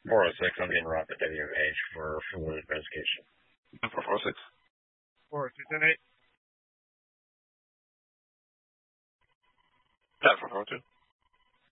406, I'm being robbed at WH for fluid investigation. 446. 406 and 8. Yeah, 442.